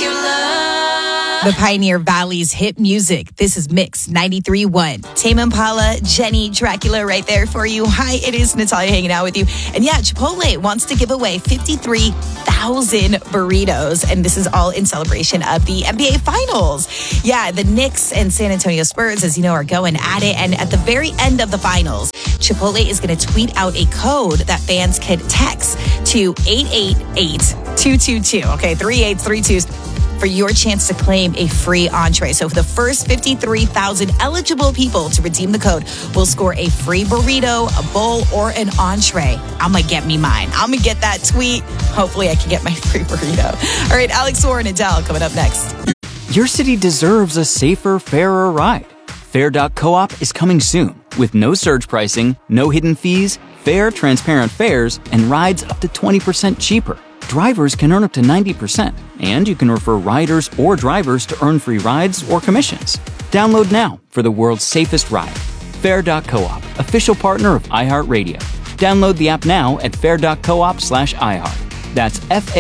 your love. The Pioneer Valley's hit music. This is Mix 93.1. Tame Impala, Jenny, Dracula right there for you. Hi, it is Natalia hanging out with you. And yeah, Chipotle wants to give away 53,000 burritos. And this is all in celebration of the NBA Finals. Yeah, the Knicks and San Antonio Spurs, as you know, are going at it. And at the very end of the finals, Chipotle is going to tweet out a code that fans can text to 888-222. Okay, 3832 for your chance to claim a free entree. So for the first 53,000 eligible people to redeem the code will score a free burrito, a bowl, or an entree. I'm going to get me mine. I'm going to get that tweet. Hopefully I can get my free burrito. All right, Alex Warren and Adele coming up next. Your city deserves a safer, fairer ride. Fair.coop is coming soon with no surge pricing, no hidden fees, fair, transparent fares, and rides up to 20% cheaper. Drivers can earn up to 90%, and you can refer riders or drivers to earn free rides or commissions. Download now for the world's safest ride. Fair.coop, official partner of iHeartRadio. Download the app now at fair.coop/iHeart. That's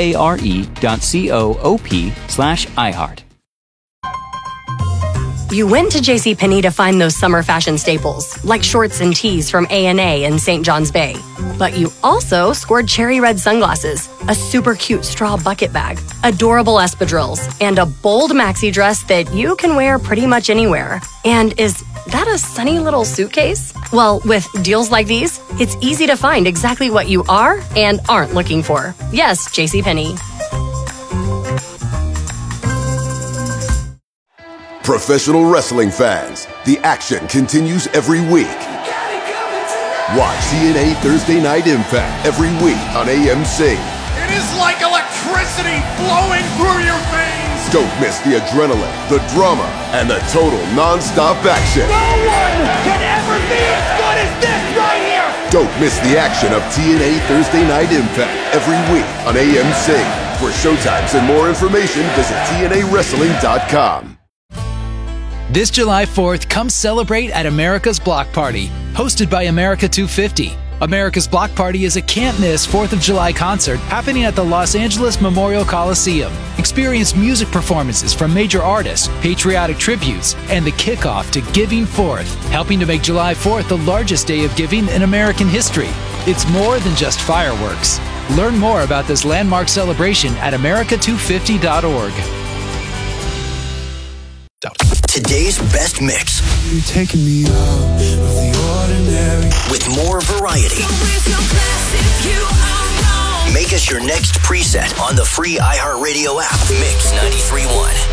FARE.coop/iHeart. You went to JCPenney to find those summer fashion staples, like shorts and tees from A&A and St. John's Bay. But you also scored cherry red sunglasses, a super cute straw bucket bag, adorable espadrilles, and a bold maxi dress that you can wear pretty much anywhere. And is that a sunny little suitcase? Well, with deals like these, it's easy to find exactly what you are and aren't looking for. Yes, JCPenney. Professional wrestling fans, the action continues every week. Watch TNA Thursday Night Impact every week on AMC. It is like electricity flowing through your veins. Don't miss the adrenaline, the drama, and the total non-stop action. No one can ever be as good as this right here. Don't miss the action of TNA Thursday Night Impact every week on AMC. For showtimes and more information, visit TNAWrestling.com. This July 4th, come celebrate at America's Block Party, hosted by America 250. America's Block Party is a can't-miss 4th of July concert happening at the Los Angeles Memorial Coliseum. Experience music performances from major artists, patriotic tributes, and the kickoff to Giving Forth, helping to make July 4th the largest day of giving in American history. It's more than just fireworks. Learn more about this landmark celebration at america250.org. Today's best mix. You're taking me out of the ordinary. With more variety. Make us your next preset on the free iHeartRadio app. Mix 93.1.